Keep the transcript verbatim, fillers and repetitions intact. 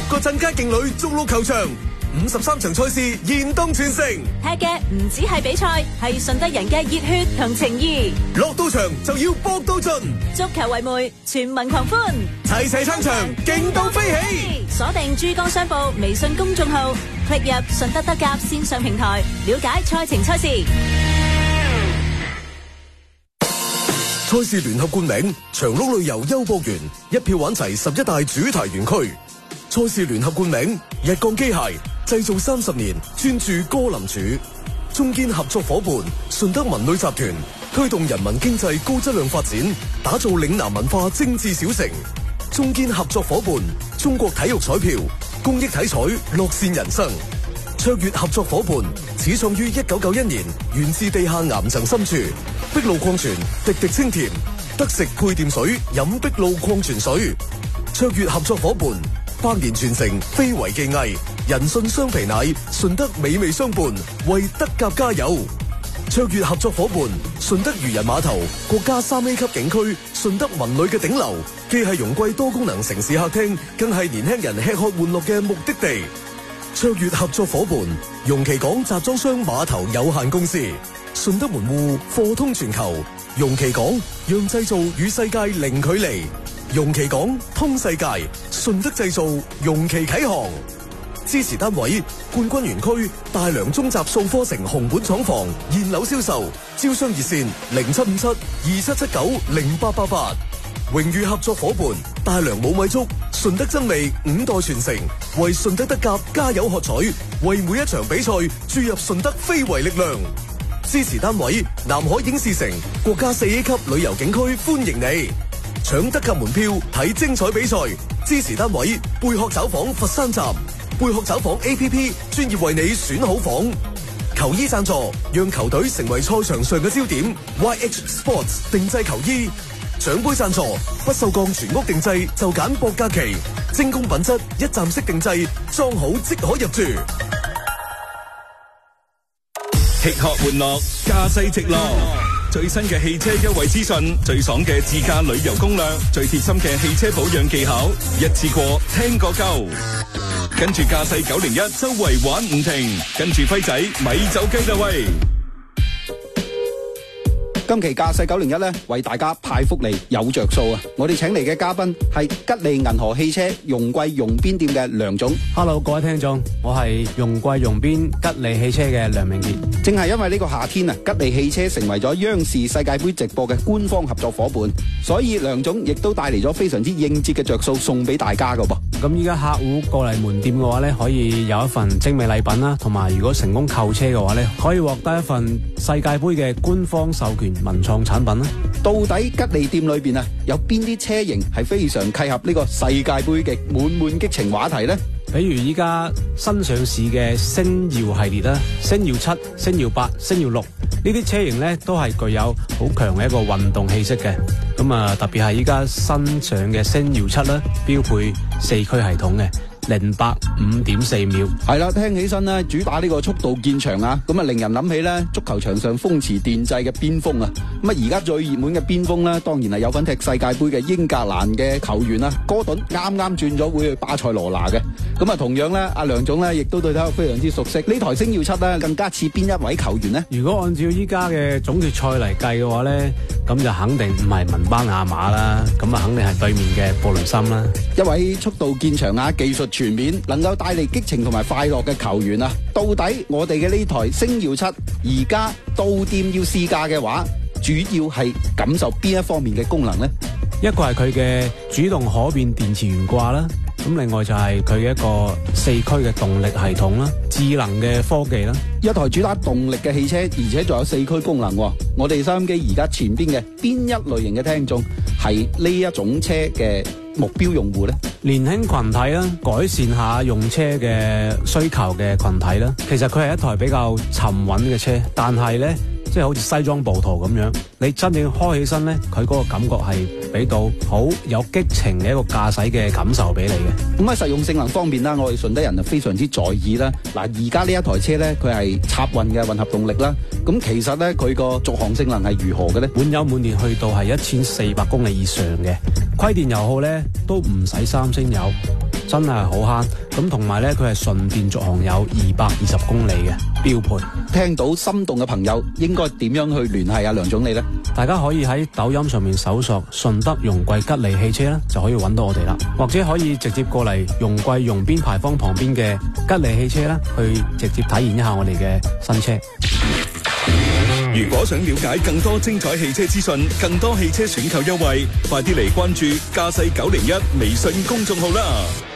個鎮街勁旅逐鹿球場，五十三場賽事現當全城。 踢嘅唔止係比賽，係順德人嘅熱血同情誼。 落到場就要搏到盡， 足球為媒，全民狂歡， 齊齊撐場，勁到飛起。 鎖定珠江商報微信公眾號，click入順德德甲線上平台，了解賽程賽事。 賽事聯合冠名長鹿旅遊優博園，一票玩齊十一大主題園區。賽事聯合冠名日鋼機械，製造三十年，專注歌林柱。中堅合作伙伴順德文旅集團，推動人民經濟高質量發展，打造嶺南文化精緻小城。中堅合作伙伴中國體育彩票，公益體彩，樂善人生。卓越合作伙伴始創於一九九一年，源自地下岩層深處。碧露礦泉，滴滴清甜，得食配電水，飲碧露礦泉水。卓越合作伙伴百年傳承，非遺技藝，人信雙皮奶，順德美味相伴，為德甲加油。卓越合作伙伴順德漁人碼頭，國家三 A 級景區，順德文旅嘅頂流，既係容桂多功能城市客廳，更係年輕人吃喝玩樂嘅目的地。卓越合作伙伴容其港集裝箱碼頭有限公司，順德門戶貨通全球，容其港讓製造與世界零距離，容其港通世界，順德製造容其啟航。支持單位冠軍園區大良中集數科城紅本廠房現樓銷售，招商熱線零七五七二七七九零八八八。榮譽合作伙伴大良冇米粥，順德真味五代傳承，為順德德甲加油喝彩，為每一場比賽注入順德非遺力量。支持單位南海影視城國家四 A 級旅遊景區歡迎你，搶德甲門票睇精彩比賽。支持單位貝殼找房佛山站，貝殼找房 A P P 專業為你選好房。球衣贊助讓球隊成為賽場上嘅焦點 ，Y H Sports 定製球衣。獎杯贊助不鏽鋼全屋定製就揀博格奇，精工品質一站式定製，裝好即可入住。 吃喝玩樂，駕駛直落。最新嘅汽車優惠資訊，最爽嘅自駕旅遊攻略，最貼心嘅汽車保養技巧，一次過聽個夠。跟住駕駛九零一周圍玩唔停，跟住輝仔咪走雞啦喂！ 今期駕駛九零一咧，為大家派福利有着數啊！我哋請嚟嘅嘉賓係吉利銀河汽車容桂容邊店嘅梁總。 Hello， 各位聽眾，我係容桂容邊吉利汽車嘅梁明傑。 正係因為呢個夏天啊，吉利汽車成為咗央視世界杯直播嘅官方合作伙伴，所以梁總亦都帶嚟咗非常之應節嘅着數送俾大家噶噃。 咁依家客戶過嚟門店嘅話咧，可以有一份精美禮品啦，同埋如果成功購車嘅話咧，可以獲得一份世界杯嘅官方授權文創產品啦。 到底吉利店裏邊啊，有邊啲車型係非常契合呢個世界杯嘅滿滿激情話題呢？ 比如依家新上市嘅星耀系列啦，星耀七、星耀八、星耀六呢啲車型咧，都係具有好強嘅一個運動氣息嘅。咁啊，特別係依家新上嘅星耀七啦，標配四驅系統嘅。零百五點四秒， 係啦，聽起身咧主打呢個速度見長啊，咁啊令人諗起咧足球場上風馳電掣嘅邊鋒啊，咁啊而家最熱門嘅邊鋒咧，當然係有份踢世界盃嘅英格蘭嘅球員啊，哥頓啱啱轉咗會去巴塞羅那嘅，咁啊同樣咧阿梁總咧亦都對佢非常之熟悉，呢台星耀七咧更加似邊一位球員呢？如果按照依家嘅總決賽嚟計嘅話咧，咁就肯定唔係文巴亞馬啦，咁啊肯定係對面嘅布雷森啦，一位速度見長啊，技術全面，能夠帶嚟激情同埋快樂嘅球員啊！到底我哋嘅呢台星耀七而家到店要試駕嘅話，主要係感受邊一方面嘅功能呢？一個係佢嘅主動可變電池懸掛啦，咁另外就係佢嘅一個四驅嘅動力系統啦，智能嘅科技啦。一台主打動力嘅汽車，而且仲有四驅功能。我哋收音機而家前邊嘅邊一類型嘅聽眾係呢一種車嘅目標用戶呢？年輕群體啦，改善下用車嘅需求嘅群體啦。其實佢係一台比較沉穩嘅車，但係呢，即係好似西裝暴徒咁樣，你真正開起身呢，佢嗰個感覺係俾到好有激情嘅一個駕駛嘅感受俾你嘅。咁喺實用性能方面啦，我哋順德人就非常之在意啦。嗱，而家呢一台車呢，佢係插混嘅混合動力啦。咁其實呢，佢個續航性能係如何嘅呢？滿油滿電去到係一千四百公里以上嘅，虧電油耗呢都唔使三升油。 真係好慳。咁同埋咧，佢係純電續航有二百二十公里嘅標配。 聽到心動嘅朋友應該點樣去聯繫啊梁總理呢？ 大家可以喺抖音上面搜索順德容桂吉利汽車啦，就可以揾到我哋啦。或者可以直接過嚟容桂容邊牌坊旁邊嘅吉利汽車啦，去直接體驗一下我哋嘅新車。 如果想了解更多精彩汽車資訊，更多汽車選購優惠，快啲嚟關注駕駛九零一微信公眾號啦！